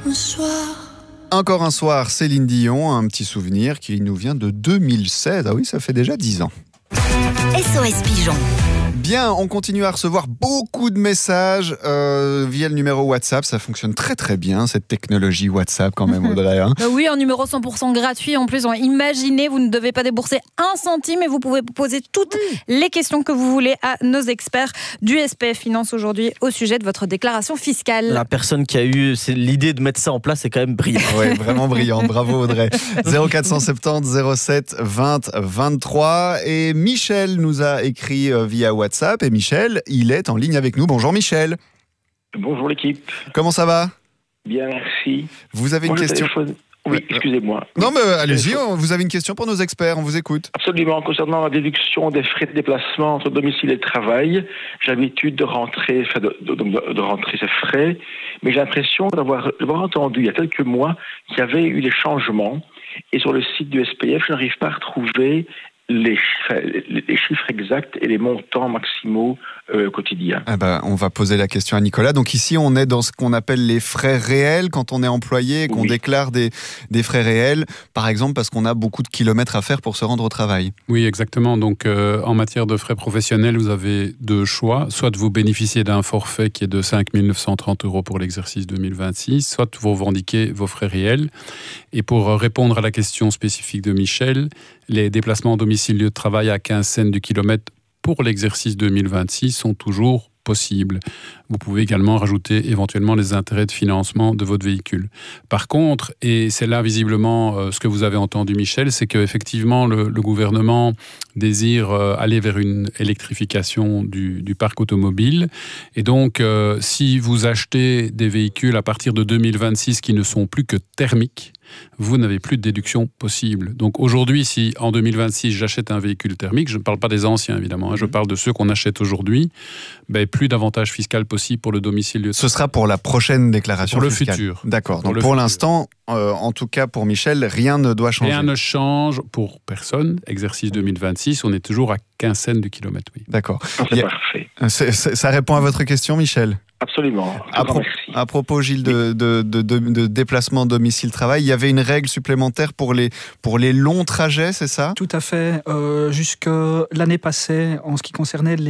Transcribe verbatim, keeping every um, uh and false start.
un soir. Encore un soir, Céline Dion, un petit souvenir qui nous vient de deux mille seize. Ah oui, ça fait déjà dix ans. S O S Pigeon. Bien, on continue à recevoir beaucoup de messages euh, via le numéro WhatsApp. Ça fonctionne très très bien, cette technologie WhatsApp quand même, Audrey. Hein. Oui, un numéro cent pour cent gratuit. En plus, imaginez, vous ne devez pas débourser un centime et vous pouvez poser toutes les questions que vous voulez à nos experts du S P F Finance aujourd'hui au sujet de votre déclaration fiscale. La personne qui a eu l'idée de mettre ça en place est quand même brillante. Oui, vraiment brillante. Bravo Audrey. zéro quatre cent soixante-dix zéro sept vingt vingt-trois. Et Michel nous a écrit via WhatsApp. Et Michel, il est en ligne avec nous. Bonjour Michel. Bonjour l'équipe. Comment ça va ? Bien, merci. Vous avez Moi, une je question téléphone... Oui, excusez-moi. Non, mais oui, allez-y, vous avez une question pour nos experts, on vous écoute. Absolument. Concernant la déduction des frais de déplacement entre domicile et travail, j'ai l'habitude de rentrer, enfin de, de, de, de rentrer ces frais, mais j'ai l'impression d'avoir, d'avoir entendu il y a quelques mois qu'il y avait eu des changements, et sur le site du S P F, je n'arrive pas à retrouver les chiffres, les chiffres exacts et les montants maximaux euh, quotidiens. Ah ben, on va poser la question à Nicolas. Donc ici, on est dans ce qu'on appelle les frais réels quand on est employé et qu'on oui. déclare des, des frais réels, par exemple parce qu'on a beaucoup de kilomètres à faire pour se rendre au travail. Oui, exactement. Donc euh, en matière de frais professionnels, vous avez deux choix. Soit vous bénéficiez d'un forfait qui est de cinq mille neuf cent trente euros pour l'exercice deux mille vingt-six, soit vous revendiquez vos frais réels. Et pour répondre à la question spécifique de Michel, les déplacements domicile lieu de travail à quinze cents du kilomètre pour l'exercice deux mille vingt-six sont toujours possibles. Vous pouvez également rajouter éventuellement les intérêts de financement de votre véhicule. Par contre, et c'est là visiblement euh, ce que vous avez entendu Michel, c'est qu'effectivement le, le gouvernement désire euh, aller vers une électrification du, du parc automobile. Et donc, euh, si vous achetez des véhicules à partir de deux mille vingt-six qui ne sont plus que thermiques, vous n'avez plus de déduction possible. Donc aujourd'hui, si en deux mille vingt-six, j'achète un véhicule thermique, je ne parle pas des anciens évidemment, hein, je parle de ceux qu'on achète aujourd'hui, ben, plus d'avantages fiscaux possibles pour le domicile. Ce sera pour la prochaine déclaration pour fiscale. le futur. D'accord. Pour Donc le pour futur. l'instant, euh, en tout cas pour Michel, rien ne doit changer. Rien ne change pour personne. Exercice deux mille vingt-six, on est toujours à quinze cents du kilomètre. Oui. D'accord. C'est a... parfait. C'est, c'est, ça répond à votre question, Michel ? Absolument. À, pro- à propos, Gilles, de, de, de, de, de déplacement domicile-travail, il y avait une règle supplémentaire pour les, pour les longs trajets, c'est ça ? Tout à fait. Euh, jusque l'année passée, en ce qui concernait les